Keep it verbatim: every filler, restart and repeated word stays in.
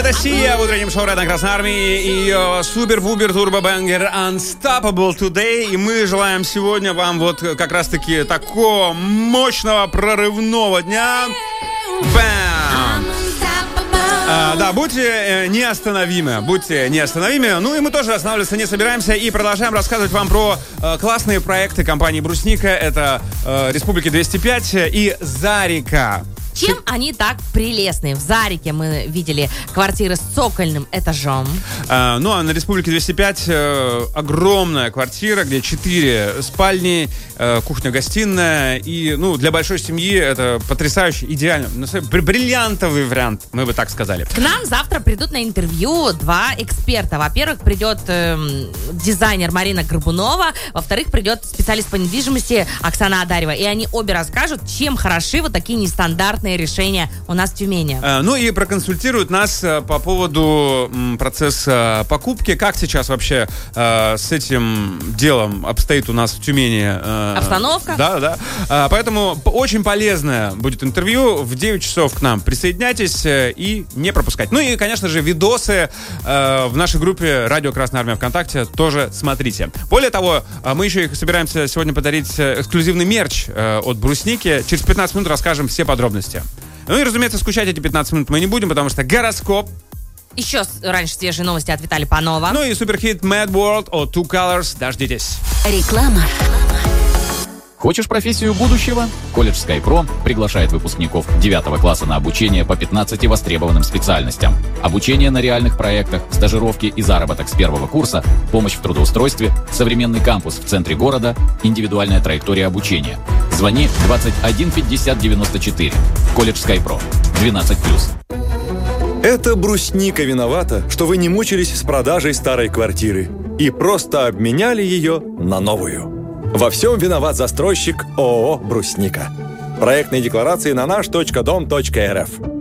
Анастасия в утреннем шоу «Радио Красной Армии» и ее супер-пупер-турбо-бэнгер Unstoppable Today. И мы желаем сегодня вам вот как раз-таки такого мощного прорывного дня. Бам! А, да, будьте э, неостановимы, будьте неостановимы. Ну и мы тоже останавливаться не собираемся и продолжаем рассказывать вам про э, классные проекты компании «Брусника». Это э, Республики двести пять и Зарика. Чем они так прелестны? В Зарике мы видели квартиры с цокольным этажом. А, ну, а на Республике двести пять э, огромная квартира, где четыре спальни, э, кухня-гостиная. И, ну, для большой семьи это потрясающе, идеально. Ну, бриллиантовый вариант, мы бы так сказали. К нам завтра придут на интервью два эксперта. Во-первых, придет э, дизайнер Марина Горбунова. Во-вторых, придет специалист по недвижимости Оксана Адарева. И они обе расскажут, чем хороши вот такие нестандартные решения у нас в Тюмени. А, ну и проконсультируют нас а, по поводу м, процесса покупки. Как сейчас вообще а, с этим делом обстоит у нас в Тюмени? А, Обстановка? Да, да. А, поэтому очень полезное будет интервью. В девять часов к нам присоединяйтесь и не пропускать. Ну и, конечно же, видосы а, в нашей группе «Радио Красная Армия» ВКонтакте тоже смотрите. Более того, мы еще их собираемся сегодня подарить эксклюзивный мерч а, от Брусники. Через пятнадцать минут расскажем все подробности. Ну и, разумеется, скучать эти пятнадцать минут мы не будем, потому что гороскоп. Еще раньше свежие новости от Виталия Панова. Ну и суперхит Mad World от Two Colors. Дождитесь. Реклама. Хочешь профессию будущего? Колледж SkyPro приглашает выпускников девятого класса на обучение по пятнадцати востребованным специальностям. Обучение на реальных проектах, стажировки и заработок с первого курса, помощь в трудоустройстве, современный кампус в центре города, индивидуальная траектория обучения. Звони двадцать один пятьдесят девяносто четыре. Колледж SkyPro. двенадцать плюс. Это Брусника виновата, что вы не мучились с продажей старой квартиры и просто обменяли ее на новую. Во всем виноват застройщик ООО «Брусника». Проектные декларации на наш точка дом точка эр эф.